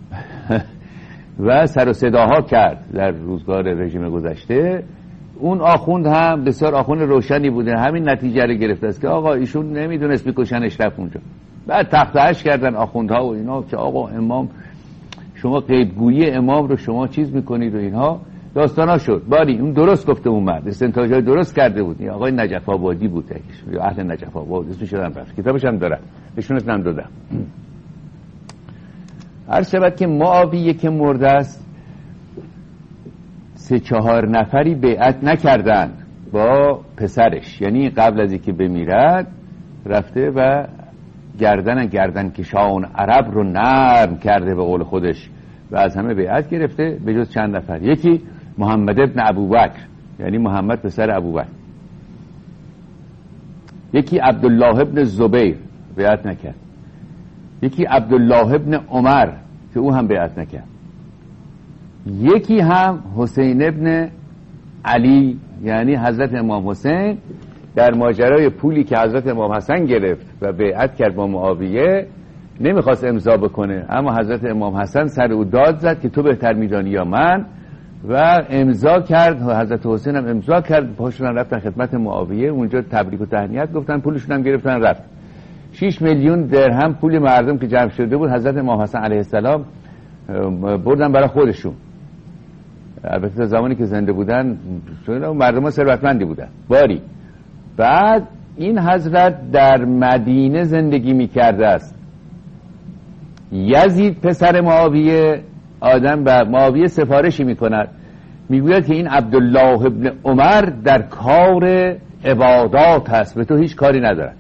و سر و صداها کرد در روزگار رژیم گذشته. اون آخوند هم بسیار آخوند روشنی بوده، همین نتیجه رو گرفته است که آقا ایشون نمیدونست بکشنش، رفت اونجا. بعد تختهش کردن آخوندها و اینا که آقا امام شما غیبگویی امام رو شما چیز میکنید و اینها داستانا شد. باری اون درست گفته، اون مرد استنتاجای درست کرده بود. این آقای نجف آبادی بود، یا اهل نجف آباد اسمش شدم رفت، کتابش هم داره، بهشونت هم دادم. هر شبت که معاویه که مرده است 3-4 نفری بیعت نکردند با پسرش، یعنی قبل از اینکه بمیرد رفته و گردن کشان عرب رو نرم کرده به قول خودش و از همه بیعت گرفته به جز چند نفر. یکی محمد ابن ابوبکر، یعنی محمد پسر ابوبکر. یکی عبدالله ابن زبیر بیعت نکرد. یکی عبدالله ابن عمر که او هم بیعت نکرد. یکی هم حسین ابن علی، یعنی حضرت امام حسین در ماجرای پولی که حضرت امام حسن گرفت و بیعت کرد با معاویه نمیخواست امضا بکنه، اما حضرت امام حسن سر او داد زد که تو بهتر میدانی یا من، و امضا کرد. حضرت حسین هم امضا کرد، پاشون رفتن خدمت معاویه، اونجا تبریک و تهنیت گفتن، پولشون هم گرفتن رفت. 6 میلیون درهم پول مردم که جمع شده بود حضرت امام حسن علیه السلام بردن برای خودشون. البته زمانی که زنده بودن مردم ها ثروتمندی بودن. باری بعد این حضرت در مدینه زندگی میکرده است. یزید پسر معاویه آدم و معاویه سفارشی میکند، میگوید که این عبدالله ابن عمر در کار عبادات هست، به تو هیچ کاری ندارد.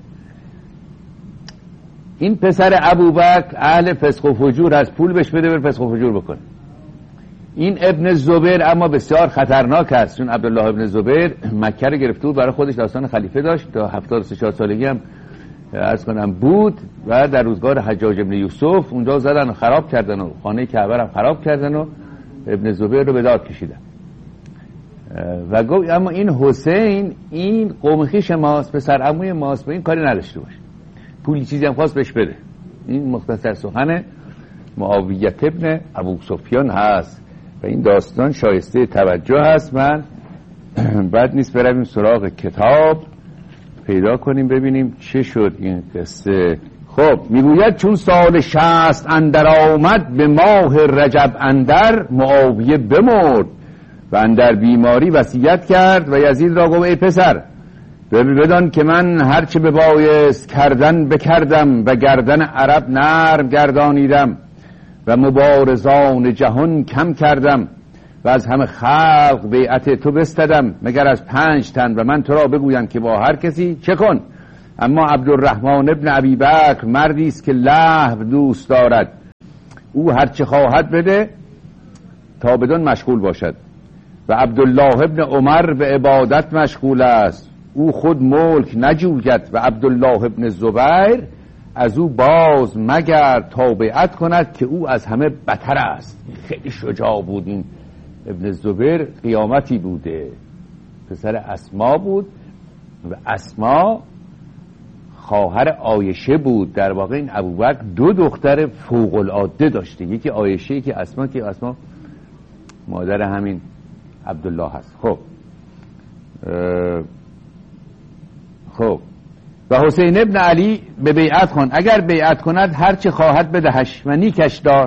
این پسر ابوبکر اهل فسق و فجور هست، پول بهش بده بر فسق و فجور بکنه. این ابن زبیر اما بسیار خطرناک است، چون عبدالله ابن زبیر مکه رو گرفته بود برای خودش، داستان خلیفه داشت تا 73 سالگی هم عرض کنم بود، و در روزگار حجاج ابن یوسف اونجا زدن و خراب کردن و خانه کعبه رو خراب کردن و ابن زبیر رو به داد کشیدن. و گفت اما این حسین این قوم خویش ماست، پسر عموی ماست، به این کاری نداشته باشه، پولی چیزی هم خواست بهش بده. این مختصر سخن معاویه ابن ابو سفیان هست و این داستان شایسته توجه هست. من بعد نیست برویم سراغ کتاب پیدا کنیم ببینیم چه شد این قصه. خب میگوید چون سال 60 اندر آمد به ماه رجب اندر، معاویه بمرد و اندر بیماری وصیت کرد و یزید را گفت ای پسر بدان که من هرچه ببایست کردن بکردم و گردن عرب نرم گردانیدم و مبارزان جهان کم کردم و از همه خلق بیعت تو بستدم، مگر از 5 تن و من تو را بگویم که با هر کسی چه کن. اما عبدالرحمن ابن ابی بکر مردی است که لهو دوست دارد، او هر چه خواهد بده تا بدون مشغول باشد. و عبدالله ابن عمر به عبادت مشغول است، او خود ملک نجوید. و عبدالله ابن زبیر از او باز مگر تا بیعت کند که او از همه بتر است. خیلی شجاع بود این ابن زبیر، قیامتی بوده، پسر اسما بود و اسما خواهر عایشه بود. در واقع این ابوبکر 2 دختر فوق العاده داشته، یکی عایشه که اسما مادر همین عبدالله هست. خب و حسین ابن علی به بیعت کن، اگر بیعت کند هر چه خواهد بدهش و نیکش دار.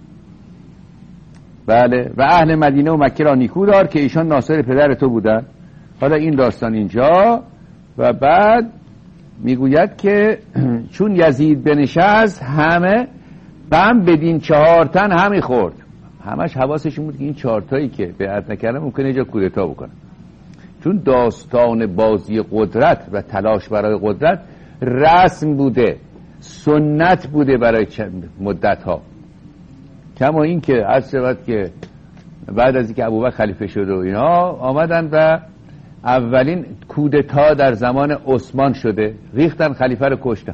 بله، و اهل مدینه و مکه را نیکو دار که ایشان ناصر پدر تو بودن. حالا این داستان اینجا و بعد میگوید که چون یزید بنشست همه غم بدین 4 تن همی خورد. همش حواسشون بود که این 4 تایی که بیعت نکردن ممکنه اینجا کودتا بکنن، چون داستان بازی قدرت و تلاش برای قدرت رسم بوده، سنت بوده برای مدت ها. کما این که عرض شود که بعد از اینکه ابوبکر خلیفه شد و اینا آمدن و اولین کودتا در زمان عثمان شده، ریختن خلیفه رو کشتن،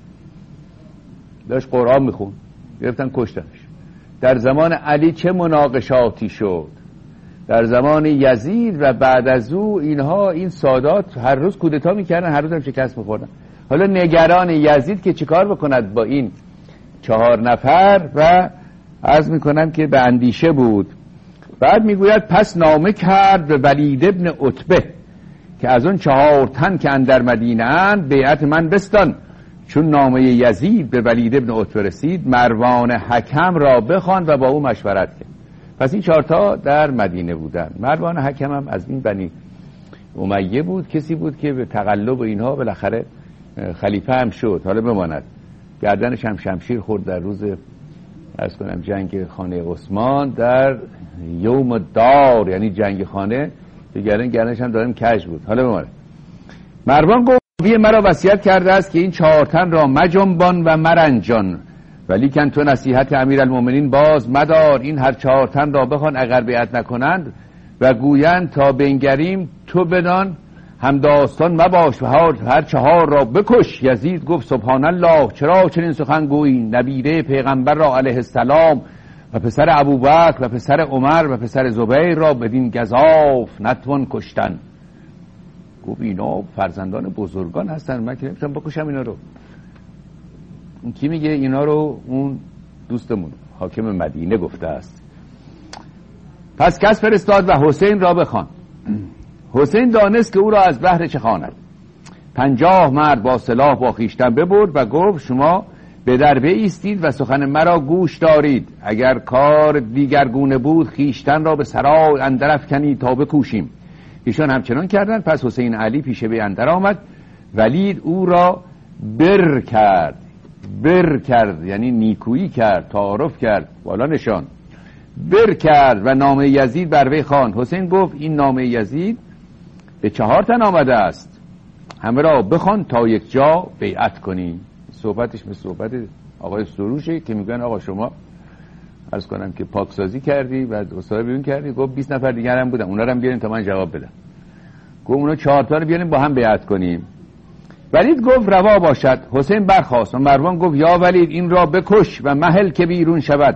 داشت قرآن میخون، گرفتن کشتنش. در زمان علی چه مناقشاتی شد، در زمان یزید و بعد از او اینها، این سادات هر روز کودتا میکردن، هر روز هم شکست میخوردن. حالا نگران یزید که چیکار بکند با این 4 نفر و عرض میکنم که به اندیشه بود. بعد میگوید پس نامه کرد به ولید ابن عتبه که از اون 4 تن که اندر مدینه اند بیعت من بستان. چون نامه یزید به ولید ابن عتبه رسید، مروان حکم را بخواند و با او مشورت کرد. پس این 4 تا در مدینه بودن. مروان حکم هم از این بنی امیه بود، کسی بود که به تقلب و اینها بالاخره خلیفه هم شد. حالا بماند گردنش هم شمشیر خورد در روز عرض کنم جنگ خانه عثمان، در یوم دار، یعنی جنگ خانه، که گردنش هم دارم کج بود. حالا بماند مروان گفت مرا وصیت کرده است که این 4 تن را مجنبان و مرنجان، ولیکن تو نصیحت امیرالمومنین باز مدار. این هر 4 تن را بخوان اگر بیعت نکنند و گویند تا بنگریم تو بدان هم داستان مباش و هر 4 را بکش. یزید گفت سبحان الله، چرا چنین سخن گویی؟ نبیره پیغمبر را علیه السلام و پسر ابوبکر و پسر عمر و پسر زبیر را بدین گزاف نتوان کشتن. گفت اینا فرزندان بزرگان هستن، من که نمیتونم بکشم اینا رو. اون کی میگه اینا رو؟ اون دوستمون حاکم مدینه گفته است. پس کس فرستاد و حسین را بخوان. حسین دانست که او را از بهر چه خواند. 50 مرد با سلاح با خویشتن ببرد و گفت شما به در بایستید و سخن مرا گوش دارید. اگر کار دیگرگونه بود خویشتن را به سرای اندر افکنید تا بکوشیم. ایشان همچنان کردند. پس حسین علی پیش وی اندر آمد. ولید او را بر کرد یعنی نیکویی کرد، تعارف کرد، والا نشان بر کرد و نامه یزید بر وی خواند. حسین گفت این نامه یزید به 4 تن آمده است، همه را بخوان تا یک جا بیعت کنیم. صحبتش به صحبت آقای سروشه که میگن آقا شما عرض کنم که پاکسازی کردی و استاد بیرون کردی. گفت 20 نفر دیگر هم بودن، اونا رو هم بیارین تا من جواب بدم. گفت اونا 4 تا رو بیارین با هم بیعت کنیم. ولید گفت روا باشد. حسین برخاست و مروان گفت یا ولید این را بکش و مهل که بیرون شود.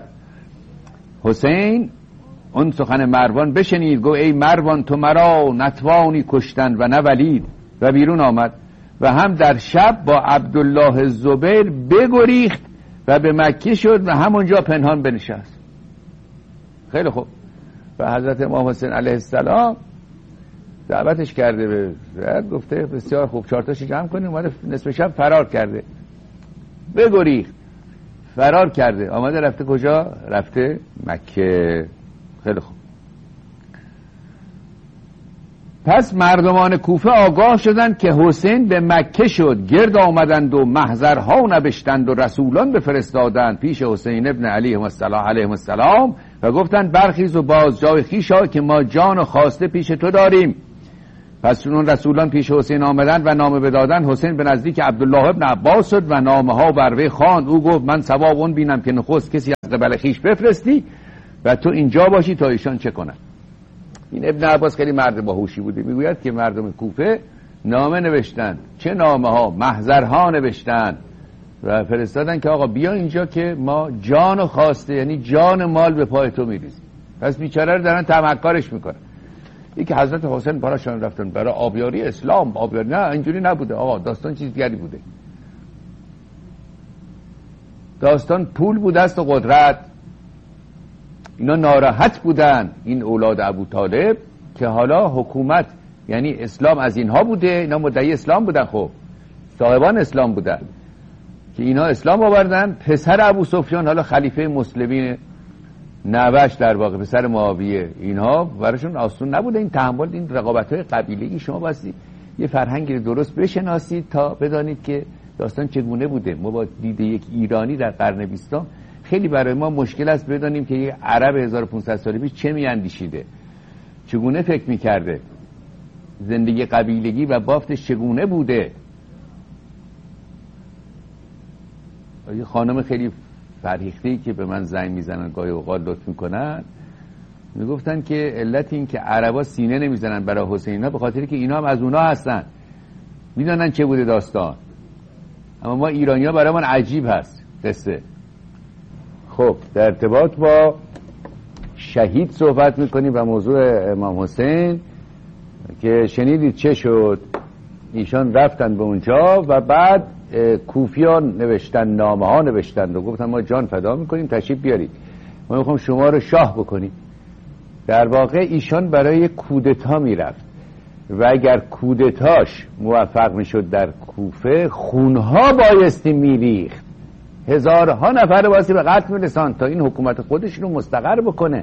حسین اون سخن مروان بشنید، گفت ای مروان تو مرا نتوانی کشتن و نه ولید، و بیرون آمد و هم در شب با عبدالله زبیر بگریخت و به مکه شد و همونجا پنهان بنشست. خیلی خوب. و حضرت امام حسین علیه السلام دعوتش کرده به گفته بسیار خوب 4 تاشو جمع کنیم. اومده نصف شب فرار کرده، بگریخت فرار کرده، آمده رفته کجا؟ رفته مکه. خیلی خوب. پس مردمان کوفه آگاه شدند که حسین به مکه شد، گرد آمدند و محضرها نبشتند و رسولان بفرستادند پیش حسین ابن علیه السلام و گفتند برخیز و باز جای خویش آی که ما جان و خواسته پیش تو داریم. پس چون اون رسولان پیش حسین آمدند و نامه بدادند، حسین به نزدیک عبدالله ابن عباس شد و نامه ها بر وی خواند. او گفت من ثواب اون بینم که نخست کسی از قبل خویش بفرستی و تو اینجا باشی تا ایشان چه کنند. این ابن عباس خیلی مرد باهوشی بوده، میگوید که مردم کوفه نامه نوشتند، چه نامه ها، محضرها نوشتند و فرستادن که آقا بیا اینجا که ما جان و خواسته، یعنی جان مال به پای تو میریزیم. پس بیچاره رو دارن تمکارش میکنن. یکی حضرت حسین براشون رفتن برای آبیاری اسلام، آبیاری نه، اینجوری نبوده آقا، داستان چیز دیگری بوده. داستان پول بوده است و قدرت. اینا ناراحت بودن، این اولاد ابو طالب، که حالا حکومت یعنی اسلام از اینها بوده، اینا مدعی اسلام بودن، خب صاحبان اسلام بودن که اینا اسلام آوردن. پسر ابو سفیان حالا خلیفه مسلمین نوش در واقع، پسر معاویه، اینها براشون آسون نبوده این تحمل این رقابت‌های قبیله‌ای. شما باستی یه فرهنگی درست بشناسید تا بدانید که داستان چگونه بوده. ما با دید یک ایرانی در قرن 20 خیلی برای ما مشکل است بدانیم که یه عرب 1500 سال پیش چه میاندیشیده، چگونه فکر میکرده، زندگی قبیلگی و بافتش چگونه بوده. یه خانم خیلی فرهیخته‌ای که به من زنگ میزنن گاهی اوقات لطف میکنن، میگفتن که علت این که عربا سینه نمیزنن برای حسینا به خاطر که اینا هم از اونا هستن، میدونن چه بوده داستان. اما ما ایرانی‌ها برای من عجیب هست قصه. خب در ارتباط با شهید صحبت میکنیم و موضوع امام حسین که شنیدید چه شد. ایشان رفتن به اونجا و بعد کوفیان نوشتن، نامه ها نوشتن و گفتن ما جان فدا میکنیم تشریف بیارید، ما میخوام شما رو شاه بکنیم. در واقع ایشان برای کودتا میرفت و اگر کودتاش موفق میشد در کوفه، خونها بایستی میریخت، هزارها نفر بایستی به قتل میرسان تا این حکومت خودش رو مستقر بکنه.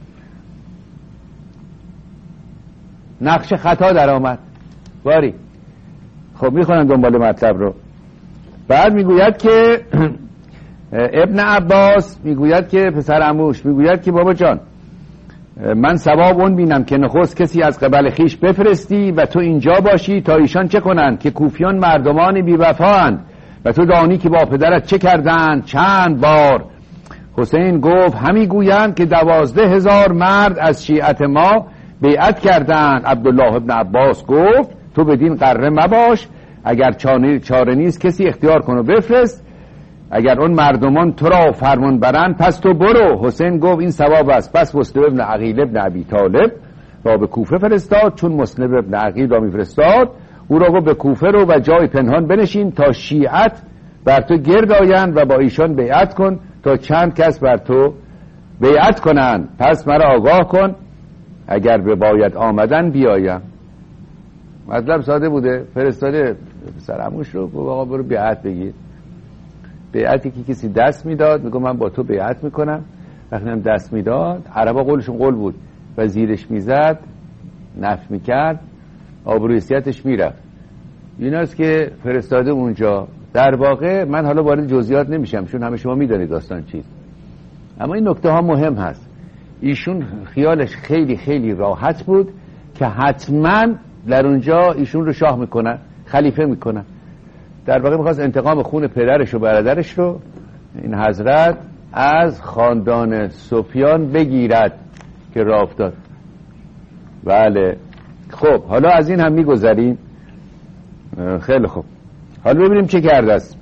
نقش خطا در آمد باری. خب میخونم دنبال مطلب رو. بعد میگوید که ابن عباس میگوید که پسر عموش میگوید که بابا جان من ثواب اون بینم که نخست کسی از قبل خیش بفرستی و تو اینجا باشی تا ایشان چه کنند که کوفیان مردمان بی وفااند و تو دانی که با پدرت چه کردند چند بار. حسین گفت همی گویند که 12,000 مرد از شیعت ما بیعت کردند. عبدالله ابن عباس گفت تو بدین قره مباش، اگر چاره نیست کسی اختیار کن و بفرست، اگر اون مردمان تو را فرمان برند پس تو برو. حسین گفت این ثواب است. پس مسلم ابن عقیل ابن ابی طالب را به کوفه فرستاد. چون مسلم ابن عقیل را میفرستاد، او را گفت به کوفه رو و جای پنهان بنشین تا شیعت بر تو گرد آیند و با ایشان بیعت کن تا چند کس بر تو بیعت کنند. پس مرا آگاه کن، اگر به باید آمدن بیایم. مطلب ساده بوده، فرستاده سرموش رو گفت آقا برو بیعت بگیر. بیعتی که کسی دست میداد میگه من با تو بیعت میکنم، وقتی هم دست میداد عربا قولشون قول بود و زیرش میزد نفی میکرد آبروی حیثیتش میرفت. ایناست که فرستاده اونجا. در واقع من حالا وارد جزئیات نمیشم چون همه شما میدونید داستان چیست، اما این نکته ها مهم هست. ایشون خیالش خیلی خیلی راحت بود که حتما در اونجا ایشون رو شاه میکنن، خلیفه میکنن. در واقع میخواست انتقام خون پدرش و برادرش رو این حضرت از خاندان سفیان بگیرد که راه افتاد. بله خب حالا از این هم میگذریم. خیلی خوب، حالا ببینیم چه کرده است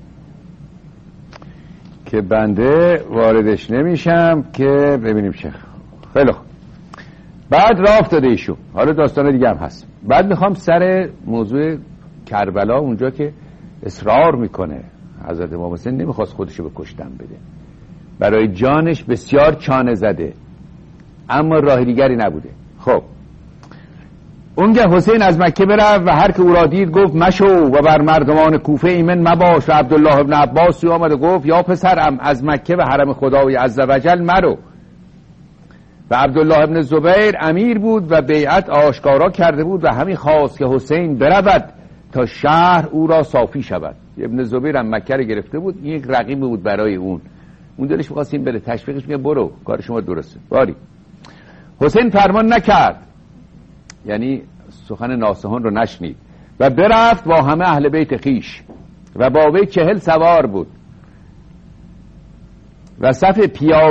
که بنده واردش نمیشم که ببینیم چه. خیلی خوب، بعد راه افتاده ایشون. حالا داستان دیگه هم هست. بعد میخوام سر موضوع کربلا، اونجا که اصرار میکنه حضرت امام حسین نمیخواست خودشو به کشتن بده، برای جانش بسیار چانه زده اما راه دیگری نبوده. خب اونگه حسین از مکه برفت و هر که او را دید گفت مشو و بر مردمان کوفه ایمن مباش. و عبدالله ابن عباس سوی آمد و گفت یا پسرم از مکه و حرم خدای عزوجل مرو. و عبدالله ابن زبیر امیر بود و بیعت آشکارا کرده بود و همین خواست که حسین برود تا شهر او را صافی شود. ابن زبیر هم مکه رو گرفته بود، این یک رقیب بود برای اون دلش می‌خواست این بره، تشویقش میگه برو کار شما درسته. باری حسین فرمان نکرد، یعنی سخن ناصحان رو نشنید و برفت با همه اهل بیت خویش و با وی 40 سوار بود و صف پیاده